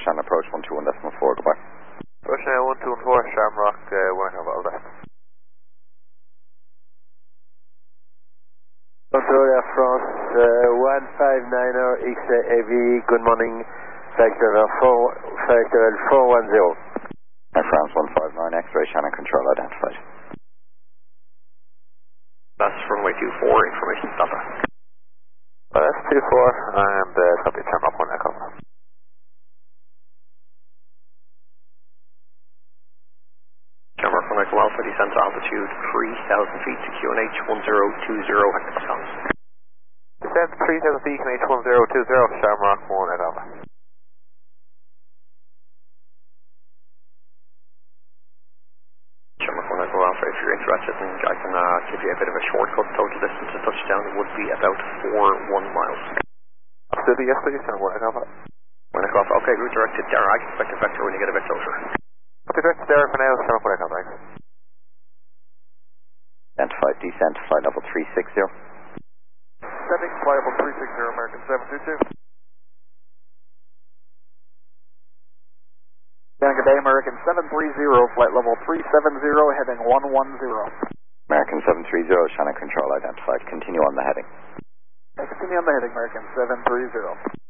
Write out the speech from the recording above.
Shannon approach 121.4, goodbye. Russian 124, Shamrock, 1 Echo, all the best. Air France 159er XAV, good morning, factor 410. Air France 159, X-ray Shannon control identified. That's runway 24, information Delta. That's 24, and copy Shamrock 1 Echo. Shamrock 1 Echo Alpha, descent to altitude 3,000 feet to QNH 1020 hectopascals. Descent 3,000 feet, QNH 1020, Shamrock 1 Echo Alpha. Shamrock 1 Echo Alpha, if you're interested, and I can give you a bit of a shortcut. Total distance to touchdown would be about 41 miles. Absolutely, yes please, Shamrock 1 Echo Alpha. 1 Echo Alpha, okay, route directed there. I can expect a vector when you get a bit closer. Okay, direct there for now, Shamrock 1 Echo Alpha, thanks. Identified, descent, flight level 360. Descending, flight level 360, American 722. Good day, American 730, flight level 370, heading 110. American 730, Shannon control identified. Continue on the heading. Continue on the heading, American 730.